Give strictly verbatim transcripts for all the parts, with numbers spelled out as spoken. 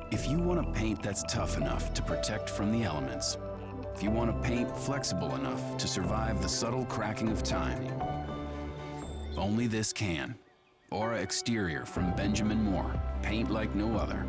If you want a paint that's tough enough to protect from the elements, if you want a paint flexible enough to survive the subtle cracking of time, only this can. Aura Exterior from Benjamin Moore. Paint like no other.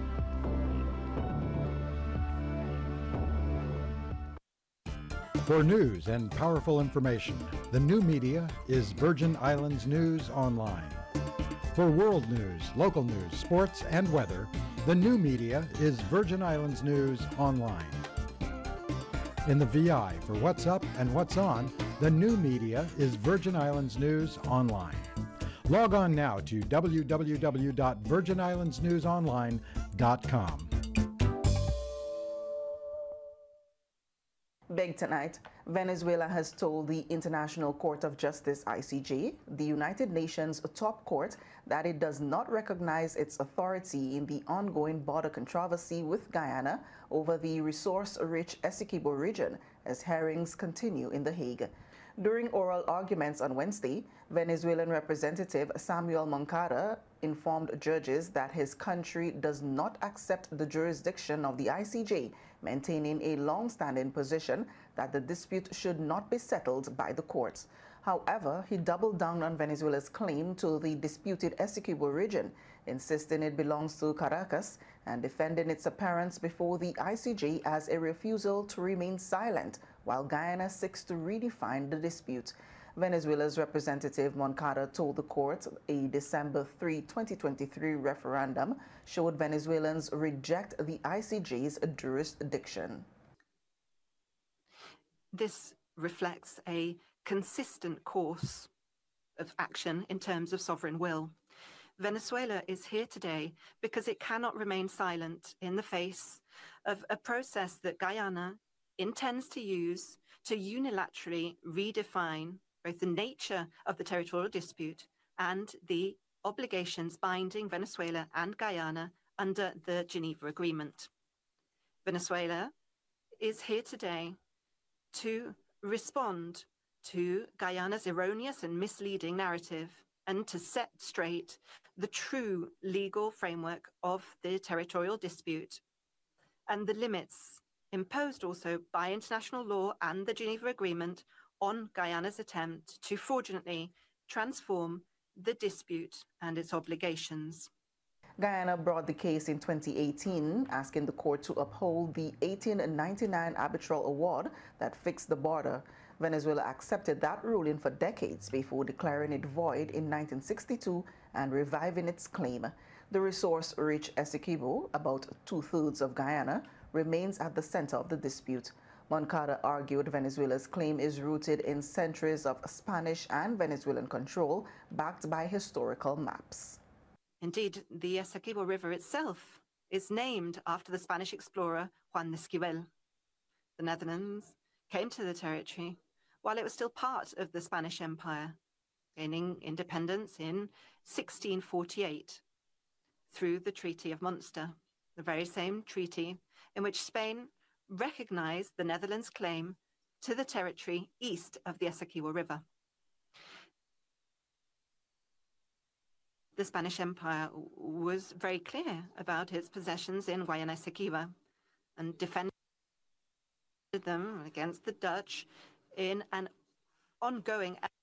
For news and powerful information, the new media is Virgin Islands News Online. For world news, local news, sports, and weather, the new media is Virgin Islands News Online. In the V I for what's up and what's on, the new media is Virgin Islands News Online. Log on now to w w w dot virgin islands news online dot com. Big tonight, Venezuela has told the International Court of Justice, I C J, the United Nations top court, that it does not recognize its authority in the ongoing border controversy with Guyana over the resource-rich Essequibo region as hearings continue in The Hague. During oral arguments on Wednesday, Venezuelan Representative Samuel Moncada informed judges that his country does not accept the jurisdiction of the I C J, maintaining a long-standing position that the dispute should not be settled by the courts. However, he doubled down on Venezuela's claim to the disputed Essequibo region, insisting it belongs to Caracas and defending its appearance before the I C J as a refusal to remain silent while Guyana seeks to redefine the dispute. Venezuela's representative Moncada told the court a December third, twenty twenty-three referendum showed Venezuelans reject the I C J's jurisdiction. This reflects a consistent course of action in terms of sovereign will. Venezuela is here today because it cannot remain silent in the face of a process that Guyana intends to use to unilaterally redefine both the nature of the territorial dispute and the obligations binding Venezuela and Guyana under the Geneva Agreement. Venezuela is here today to respond to Guyana's erroneous and misleading narrative and to set straight the true legal framework of the territorial dispute and the limits imposed also by international law and the Geneva Agreement on Guyana's attempt to fraudulently transform the dispute and its obligations. Guyana brought the case in twenty eighteen, asking the court to uphold the eighteen ninety-nine arbitral award that fixed the border. Venezuela accepted that ruling for decades before declaring it void in nineteen sixty-two and reviving its claim. The resource-rich Essequibo, about two-thirds of Guyana, remains at the center of the dispute. Moncada argued Venezuela's claim is rooted in centuries of Spanish and Venezuelan control, backed by historical maps. Indeed, the Essequibo River itself is named after the Spanish explorer Juan de Esquivel. The Netherlands came to the territory while it was still part of the Spanish Empire, gaining independence in sixteen forty-eight through the Treaty of Munster, the very same treaty in which Spain recognized the Netherlands' claim to the territory east of the Essequibo River. The Spanish Empire was very clear about its possessions in Guayana Esequiba and defended them against the Dutch in an ongoing